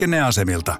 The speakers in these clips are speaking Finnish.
liikenneasemilta.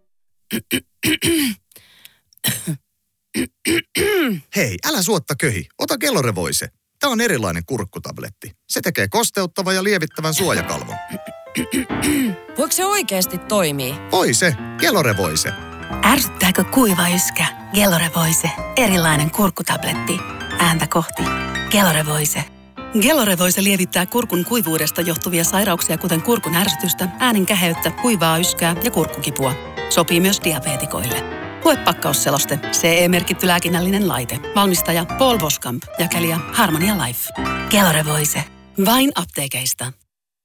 Hei, älä suotta köhi. Ota Gelore-Voice. Tämä on erilainen kurkkutabletti. Se tekee kosteuttavan ja lievittävän suojakalvon. Voiko se oikeasti toimii? Voi se. Gelore-Voice. Ärsyttääkö kuiva yskä? Gelore-Voice. Erilainen kurkkutabletti. Ääntä kohti. Gelore-Voice. Gelore-Voice lievittää kurkun kuivuudesta johtuvia sairauksia, kuten kurkun ärsytystä, äänen käheyttä, kuivaa yskää ja kurkkukipua. Sopii myös diabeetikoille. Lue pakkausseloste. CE-merkitty lääkinnällinen laite. Valmistaja Paul Boskamp. Jakelija Harmonia Life. Gelore-Voice. Vain apteekeista.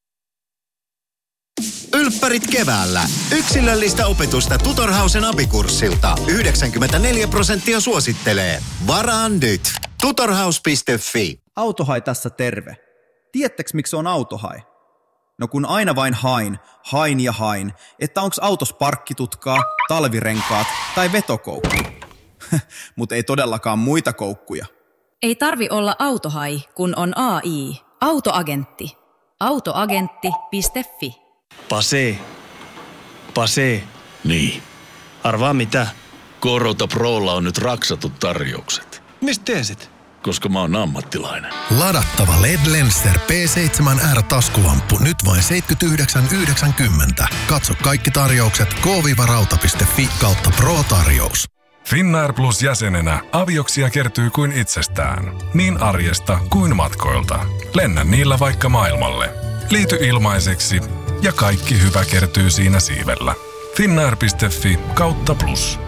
Ylppärit keväällä. Yksilöllistä opetusta Tutorhausen abikurssilta. 94% suosittelee. Varaa nyt. Tutorhaus.fi. Autohai tässä terve. Tiedättekö miksi on autohai? No kun aina vain hain ja hain, että onks autos parkkitutkaa, talvirenkaat tai vetokoukku. Mut ei todellakaan muita koukkuja. Ei tarvi olla autohai, kun on AI. Autoagentti. Autoagentti.fi. Pase. Niin. Arvaa mitä? Korota Prolla on nyt raksatut tarjoukset. Mistä tiesit? Koska mä oon ammattilainen. Ladattava LED Lenster P7R-taskulamppu nyt vain 79,90. Katso kaikki tarjoukset k-rauta.fi/Pro-tarjous. Finnair Plus -jäsenenä avioksia kertyy kuin itsestään. Niin arjesta kuin matkoilta. Lennä niillä vaikka maailmalle. Liity ilmaiseksi ja kaikki hyvä kertyy siinä siivellä. Finnair.fi/plus.